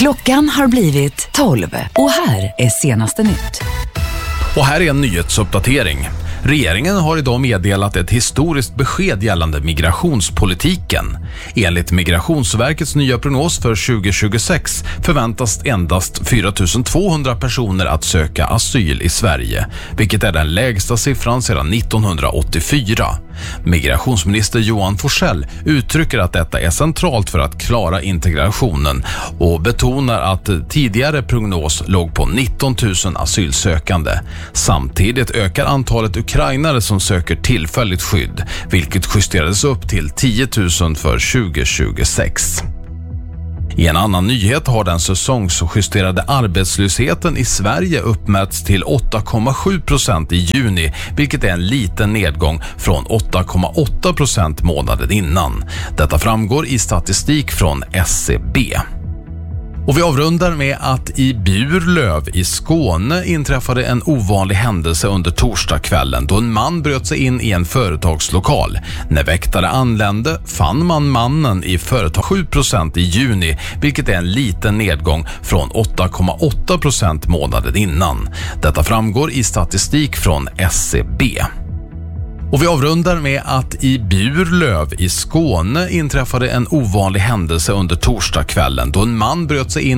Klockan har blivit 12 och här är senaste nytt. Och här är en nyhetsuppdatering. Regeringen har idag meddelat ett historiskt besked gällande migrationspolitiken. Enligt Migrationsverkets nya prognos för 2026 förväntas endast 4 200 personer att söka asyl i Sverige, vilket är den lägsta siffran sedan 1984. Migrationsminister Johan Forssell uttrycker att detta är centralt för att klara integrationen och betonar att tidigare prognos låg på 19 000 asylsökande. Samtidigt ökar antalet ukrainare som söker tillfälligt skydd, vilket justerades upp till 10 000 för 2026. I en annan nyhet har den säsongsjusterade arbetslösheten i Sverige uppmätts till 8,7% i juni, vilket är en liten nedgång från 8,8% månaden innan. Detta framgår i statistik från SCB. Och vi avrundar med att i Burlöv i Skåne inträffade en ovanlig händelse under torsdagskvällen då en man bröt sig in i en företagslokal. När väktare anlände fann man mannen i företag 7% i juni, vilket är en liten nedgång från 8,8% månaden innan. Detta framgår i statistik från SCB. Och vi avrundar med att i Burlöv i Skåne inträffade en ovanlig händelse under torsdagskvällen då en man bröt sig in